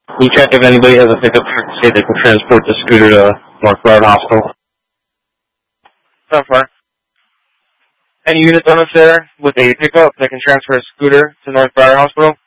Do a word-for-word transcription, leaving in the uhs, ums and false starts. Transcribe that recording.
You check if anybody has a pickup truck to say they can transport the scooter to North Broward Hospital. So far. Any units on us there with a pickup that can transfer a scooter to North Broward Hospital?